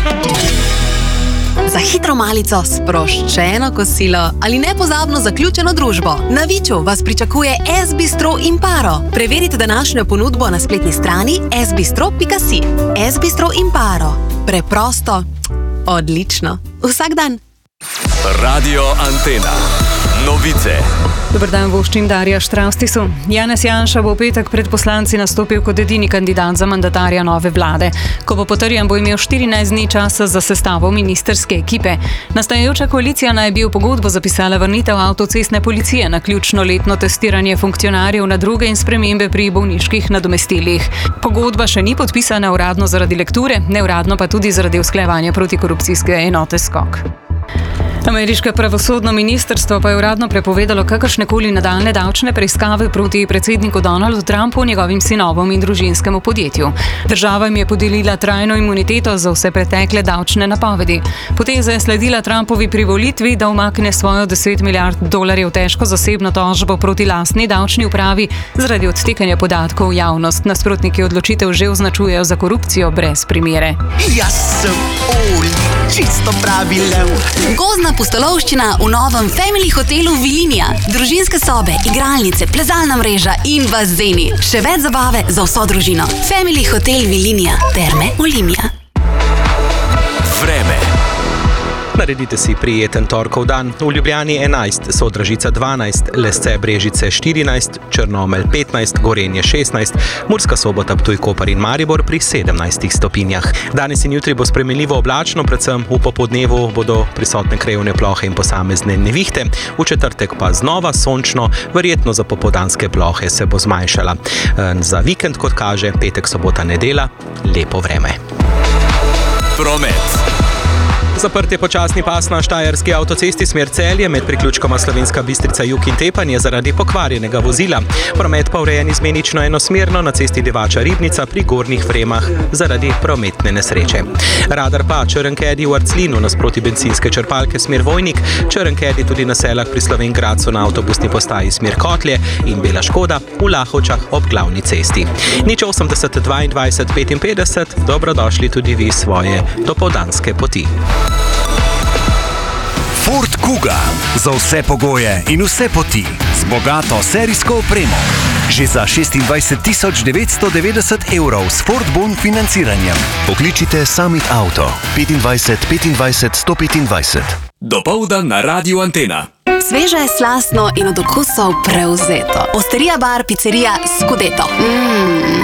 Za hitro malico, sproščeno kosilo ali nepozabno zaključeno družbo. Na Viču vas pričakuje S-Bistro Imparo. Preverite današnjo ponudbo na spletni strani sbistro.si. S-Bistro Imparo. Preprosto, odlično. Vsak dan. Radio Antena. Novice. Dober dan, voščim Darja Štraustisu. Janez Janša bo v petek pred poslanci nastopil kot edini kandidat za mandatarja nove vlade. Ko bo potrjen, bo imel 14 dni časa za sestavo ministerske ekipe. Nastajajoča koalicija naj bi v pogodbo zapisala vrnitev avtocestne policije na ključno letno testiranje funkcionarjev na droge in spremembe pri bolniških nadomestilih. Pogodba še ni podpisana uradno zaradi lekture, neuradno pa tudi zaradi usklajevanja protikorupcijske enote SKOK. Ameriško pravosodno ministrstvo pa je uradno prepovedalo kakršnekoli nadaljne davčne preiskave proti predsedniku Donaldu Trumpu, njegovim sinovom in družinskemu podjetju. Država jim je podelila trajno imuniteto za vse pretekle davčne napovedi. Poteza je sledila Trumpovi privolitvi, da umakne svojo $10 milijard težko zasebno tožbo proti lastni davčni upravi zaradi odtekanja podatkov v javnost. Nasprotniki odločitev že označujejo za korupcijo brez primere. Jaz sem čisto pravi lev. Gozdna pustolovščina v novem Family hotelu Vilinija. Družinske sobe, igralnice, plezalna mreža in bazeni. Še več zabave za vso družino. Family hotel Vilinija. Terme Olimia. Vreme. Naredite si prijeten torkov dan. V Ljubljani 11, Sodražica 12, Lesce Brežice 14, Črnomelj 15, Gorenje 16, Murska Sobota, Ptuj, Koper in Maribor pri 17 stopinjah. Danes in jutri bo spremenljivo oblačno, predvsem v popodnevu bodo prisotne krajevne plohe in posamezne nevihte. V četrtek pa znova sončno, verjetno za popoldanske plohe se bo zmanjšala. Za vikend, kot kaže, petek, sobota, nedela, lepo vreme. Promet. Zaprt je počasni pas na štajerski avtocesti smer Celje med priključkoma Slovenska Bistrica Jug in Tepanje zaradi pokvarjenega vozila. Promet pa urejen izmenično enosmerno na cesti Divača Ribnica pri Gornjih Vremah zaradi prometne nesreče. Radar pa Črnkedi v Arclinu nasproti bencinske črpalke smer Vojnik, Črnkedi tudi na Selah pri Slovenj Gradcu na avtobusni postaji smer Kotlje in Bela Škoda v Lahovčah ob glavni cesti. 080 22 55, dobrodošli tudi vi svoje dopoldanske poti. Ford Kuga. Za vse pogoje in vse poti. Z bogato serijsko opremo. Že za 26 990 € s Ford Bon financiranjem. Pokličite Summit Auto 25 25 125. Dopoldan na Radio Antena. Sveže, slastno in od okusov prevzeto. Osterija bar, pizzerija Scudetto.